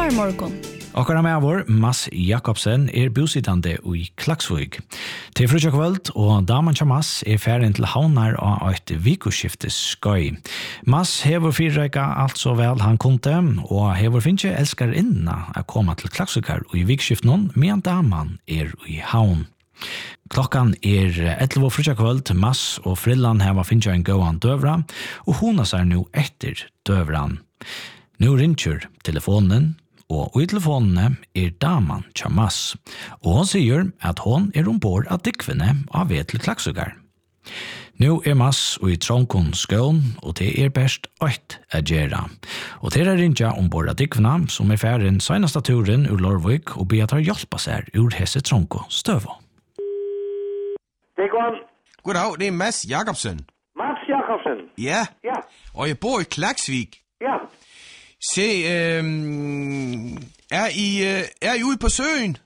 Góðan morgun. Okkara med vår, Mads Jakobsen, busittande i Klaksvík. Til frutja kvöld, og damen til Mads ferdig til havnar av et vikuskiftes skøy. Mads hever fyrreika alt så vel han kunde, og hever finnje elskar inna å komme til Klaksvíkar og i vikskiften, medan damen i havn. Klokkan 11 frutja kvöld, Mads og Frillan hever finnje en gåan døvra, og hona seg nu etter døvran. Nu ringer telefonen, og i telefonene damen Chamas, og hon sier at hon ombord av dykvene av til Klaksvíkar. Nu Mads og i trånkon skån, og det best 8 å gjøre. Og til rinja ombord av dykvene, som ferden seneste turen ur Lorvik, og be at hjelpa seg ur hese trånko støvo. Det går. Goddag, det Mads Jakobsen. Mads Jakobsen? Ja. Ja. Og jeg bor i Klaksvík. Ja. Se, I ude på søen?